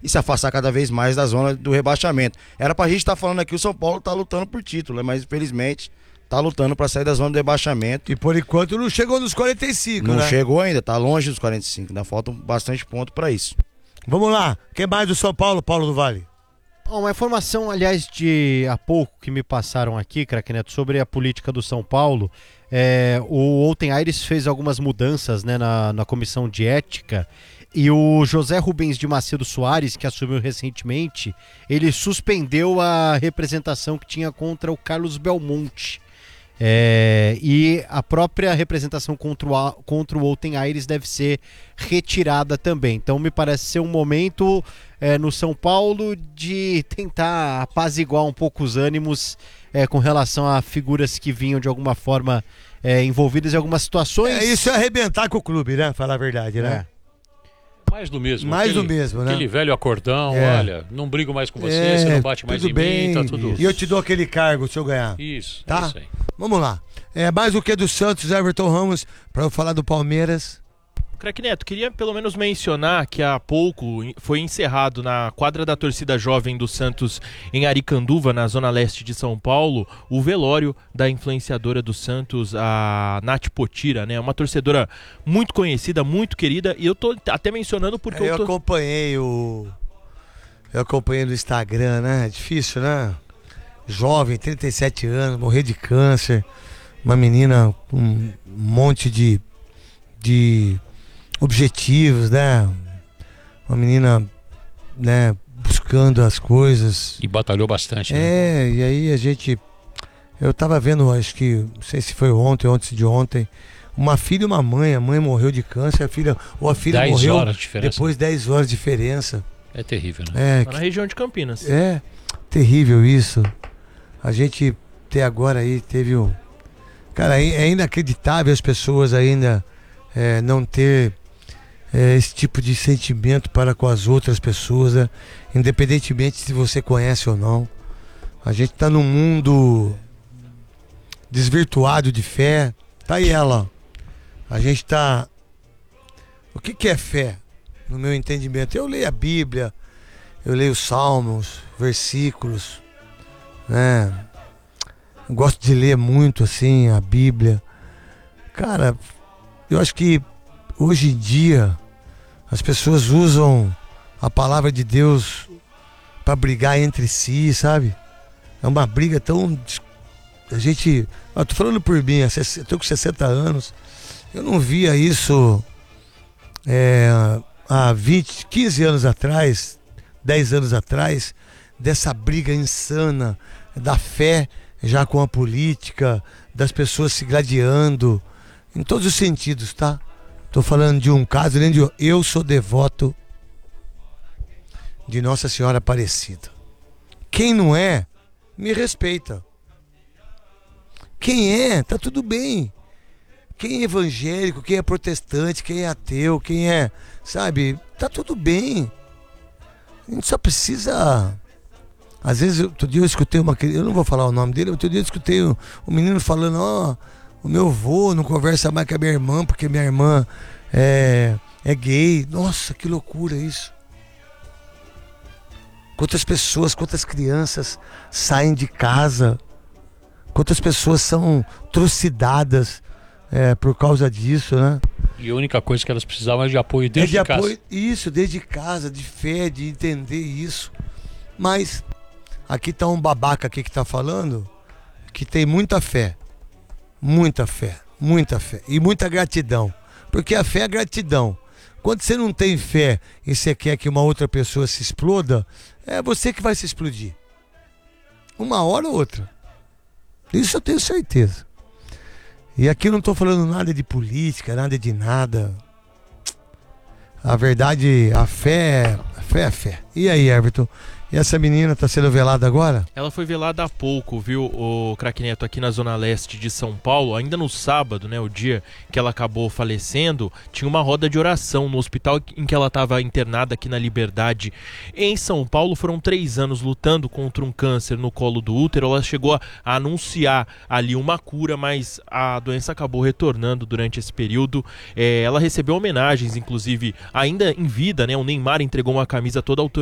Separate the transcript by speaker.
Speaker 1: e se afastar cada vez mais da zona do rebaixamento. Era pra gente estar falando aqui, o São Paulo tá lutando por título, né? Mas infelizmente tá lutando pra sair da zona do rebaixamento.
Speaker 2: E por enquanto não chegou nos 45,
Speaker 1: Não
Speaker 2: né?
Speaker 1: chegou ainda, tá longe dos 45, ainda faltam bastante ponto pra isso.
Speaker 2: Vamos lá, quem mais do São Paulo, Paulo do Vale?
Speaker 3: Uma informação, aliás, de há pouco que me passaram aqui, Craque Neto, sobre a política do São Paulo. O Outen Aires fez algumas mudanças, né, na comissão de ética, e o José Rubens de Macedo Soares, que assumiu recentemente, ele suspendeu a representação que tinha contra o Carlos Belmonte. E a própria representação contra o Outen Aires deve ser retirada também. Então me parece ser um momento no São Paulo de tentar apaziguar um pouco os ânimos com relação a figuras que vinham de alguma forma envolvidas em algumas situações.
Speaker 2: Isso é arrebentar com o clube, né? Falar a verdade, né?
Speaker 4: Mais do mesmo.
Speaker 2: Mais do mesmo, né?
Speaker 4: Aquele velho acordão, olha, não brigo mais com você, você não bate mais em mim, tá tudo...
Speaker 2: E eu te dou aquele cargo se eu ganhar.
Speaker 4: Isso,
Speaker 2: tá?
Speaker 4: É isso aí.
Speaker 2: Vamos lá. Mais o que do Santos, Everton Ramos, para eu falar do Palmeiras.
Speaker 5: Craque Neto, queria pelo menos mencionar que há pouco foi encerrado na quadra da torcida jovem do Santos em Aricanduva, na zona leste de São Paulo, o velório da influenciadora do Santos, a Nath Potira, né? Uma torcedora muito conhecida, muito querida, e eu tô até mencionando porque
Speaker 2: eu acompanhei no Instagram, né? É difícil, né? Jovem, 37 anos, morrer de câncer, uma menina com um monte de objetivos, né? Uma menina, né, buscando as coisas.
Speaker 4: E batalhou bastante, né?
Speaker 2: E aí eu tava vendo, acho que, não sei se foi ontem ou antes de ontem, uma filha e uma mãe. A mãe morreu de câncer, a filha morreu depois de 10 horas de diferença.
Speaker 4: É terrível, né?
Speaker 5: Na região de Campinas.
Speaker 2: É terrível isso. A gente até agora aí teve um... Cara, é inacreditável as pessoas ainda não ter esse tipo de sentimento para com as outras pessoas, né? Independentemente se você conhece ou não. A gente está num mundo desvirtuado de fé. Tá aí ela. A gente está... O que é fé? No meu entendimento, eu leio a Bíblia, eu leio os Salmos, versículos, né? Eu gosto de ler muito assim a Bíblia. Cara, eu acho que hoje em dia as pessoas usam a palavra de Deus para brigar entre si, sabe? É uma briga tão... Eu tô falando por mim, eu tô com 60 anos, eu não via isso há 15 anos atrás, 10 anos atrás, dessa briga insana da fé já com a política, das pessoas se gladiando, em todos os sentidos, tá? Tô falando de um caso, eu sou devoto de Nossa Senhora Aparecida. Quem não é, me respeita. Quem é, tá tudo bem. Quem é evangélico, quem é protestante, quem é ateu, quem é, sabe, tá tudo bem. A gente só precisa... Às vezes, outro dia eu escutei eu não vou falar o nome dele, outro dia eu escutei um menino falando, o meu avô não conversa mais com a minha irmã, porque minha irmã é gay. Nossa, que loucura isso. Quantas pessoas, quantas crianças saem de casa, quantas pessoas são trucidadas por causa disso, né?
Speaker 4: E a única coisa que elas precisavam é de apoio desde casa.
Speaker 2: Isso, desde casa, de fé, de entender isso. Mas aqui tá um babaca aqui que tá falando que tem muita fé. Muita fé, muita fé e muita gratidão, porque a fé é gratidão. Quando você não tem fé e você quer que uma outra pessoa se exploda, é você que vai se explodir, uma hora ou outra, isso eu tenho certeza. E aqui eu não estou falando nada de política, nada de nada. A verdade, a fé é fé. E aí, Everton? E essa menina está sendo velada agora?
Speaker 5: Ela foi velada há pouco, viu, o Craque Neto, aqui na zona leste de São Paulo. Ainda no sábado, né, o dia que ela acabou falecendo, tinha uma roda de oração no hospital em que ela estava internada aqui na Liberdade, em São Paulo. Foram 3 anos lutando contra um câncer no colo do útero. Ela chegou a anunciar ali uma cura, mas a doença acabou retornando durante esse período. Ela recebeu homenagens, inclusive, ainda em vida, né? O Neymar entregou uma camisa toda